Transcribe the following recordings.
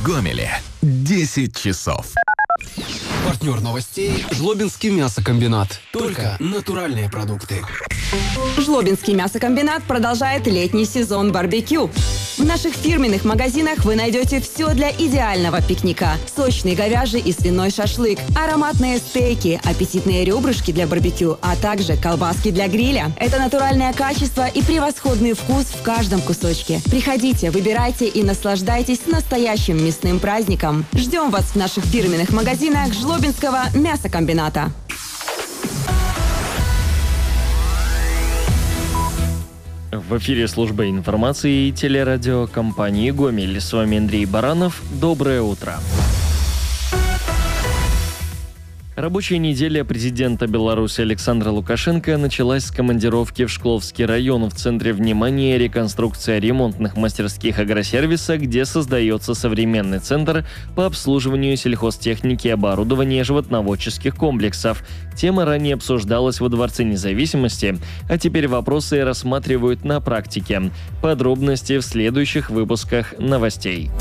Гомеле 10 часов. Партнер новостей – Жлобинский мясокомбинат. Только натуральные продукты. Жлобинский мясокомбинат продолжает летний сезон барбекю. В наших фирменных магазинах вы найдете все для идеального пикника. Сочный говяжий и свиной шашлык, ароматные стейки, аппетитные ребрышки для барбекю, а также колбаски для гриля. Это натуральное качество и превосходный вкус в каждом кусочке. Приходите, выбирайте и наслаждайтесь настоящим мясным праздником. Ждем вас в наших фирменных магазинах Жлобинского мясокомбината. В эфире служба информации и телерадиокомпании «Гомель». С вами Андрей Баранов. Доброе утро. Рабочая неделя президента Беларуси Александра Лукашенко началась с командировки в Шкловский район. В центре внимания реконструкция ремонтных мастерских агросервиса, где создается современный центр по обслуживанию сельхозтехники и оборудования животноводческих комплексов. Тема ранее обсуждалась во Дворце независимости, а теперь вопросы рассматривают на практике. Подробности в следующих выпусках новостей.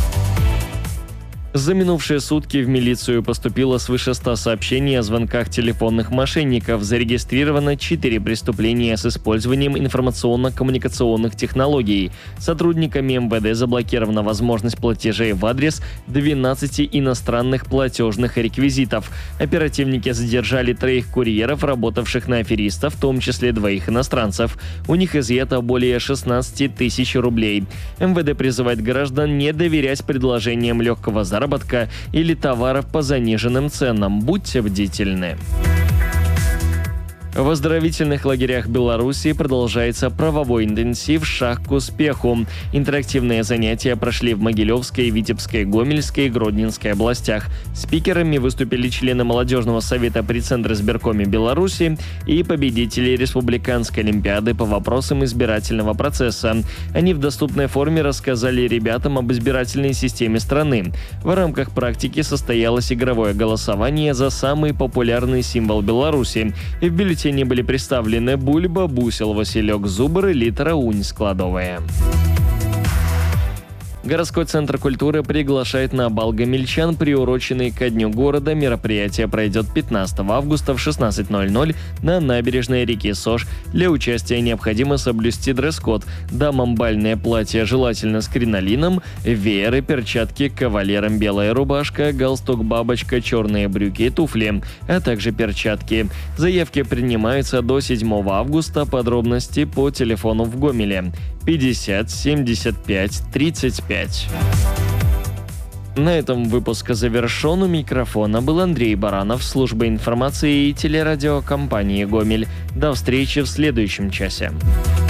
За минувшие сутки в милицию поступило свыше 100 сообщений о звонках телефонных мошенников. Зарегистрировано 4 преступления с использованием информационно-коммуникационных технологий. Сотрудниками МВД заблокирована возможность платежей в адрес 12 иностранных платежных реквизитов. Оперативники задержали 3 курьеров, работавших на аферистов, в том числе 2 иностранцев. У них изъято более 16 тысяч рублей. МВД призывает граждан не доверять предложениям легкого заработка или товаров по заниженным ценам. Будьте бдительны. В оздоровительных лагерях Беларуси продолжается правовой интенсив «Шаг к успеху». Интерактивные занятия прошли в Могилевской, Витебской, Гомельской и Гродненской областях. Спикерами выступили члены молодежного совета при Центризбиркоме Беларуси и победители Республиканской олимпиады по вопросам избирательного процесса. Они в доступной форме рассказали ребятам об избирательной системе страны. В рамках практики состоялось игровое голосование за самый популярный символ Беларуси. И в бюллетене были представлены бульба, бусел, василек, зубр и литра унь складовая. Городской центр культуры приглашает на бал гомельчан, приуроченный ко Дню города. Мероприятие пройдет 15 августа в 16:00 на набережной реки Сош. Для участия необходимо соблюсти дресс-код. Дамам бальное платье, желательно с кринолином, вееры, перчатки, кавалерам белая рубашка, галстук-бабочка, черные брюки и туфли, а также перчатки. Заявки принимаются до 7 августа. Подробности по телефону в Гомеле 50 75 35. На этом выпуск завершен. У микрофона был Андрей Баранов, служба информации и телерадиокомпании «Гомель». До встречи в следующем часе.